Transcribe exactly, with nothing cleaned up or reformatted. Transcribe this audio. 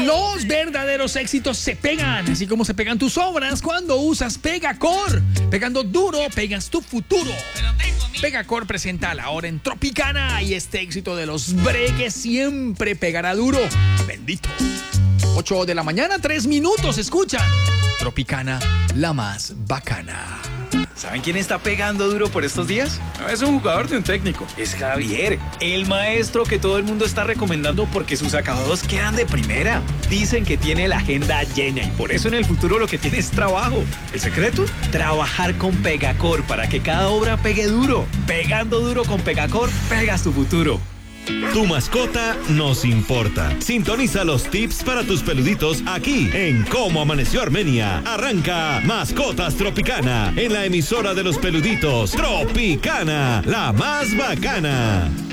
Los verdaderos éxitos se pegan, así como se pegan tus obras cuando usas Pegacor. Pegando duro, pegas tu futuro. Pegacor presenta la hora en Tropicana y este éxito de los bregues siempre pegará duro. Bendito. ocho de la mañana, tres minutos, escuchan. Tropicana, la más bacana. ¿Saben quién está pegando duro por estos días? No es un jugador de un técnico. Es Javier, el maestro que todo el mundo está recomendando porque sus acabados quedan de primera. Dicen que tiene la agenda llena y por eso en el futuro lo que tiene es trabajo. ¿El secreto? Trabajar con Pegacor para que cada obra pegue duro. Pegando duro con Pegacor, pegas tu futuro. Tu mascota nos importa. Sintoniza los tips para tus peluditos aquí en Cómo Amaneció Armenia. Arranca Mascotas Tropicana en la emisora de los peluditos Tropicana, la más bacana.